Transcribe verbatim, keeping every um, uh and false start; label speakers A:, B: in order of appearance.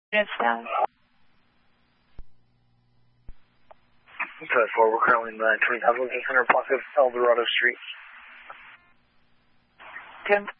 A: Units down.
B: Code four, we're currently in the twenty thousand eight hundred block of Eldorado Street.
A: ten